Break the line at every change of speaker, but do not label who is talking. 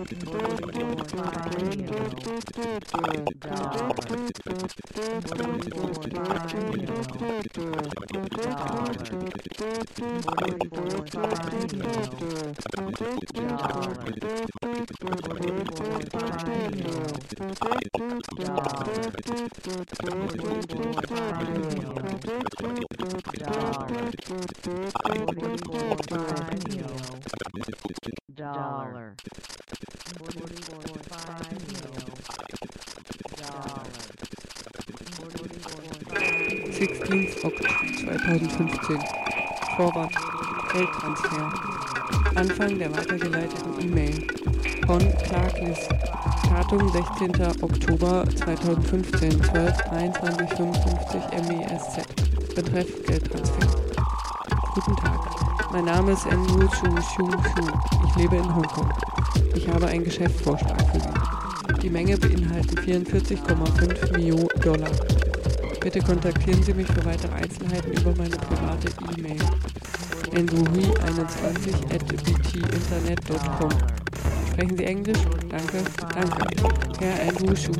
Dollar.
16. Oktober 2015. Vorwort. Geldtransfer. Anfang der weitergeleiteten E-Mail. Von Clark Liss. Datum 16. Oktober 2015. 12:23:55 MESZ. Betreff Geldtransfer. Guten Tag. Mein Name ist Andrew Shu. Ich lebe in Hongkong. Ich habe einen Geschäftsvorschlag für Sie. Die Menge beinhaltet 44,5 Millionen $. Bitte kontaktieren Sie mich für weitere Einzelheiten über meine private E-Mail. andrewhui21@btinternet.com. Sprechen Sie Englisch? Danke. Herr Andrew Shu.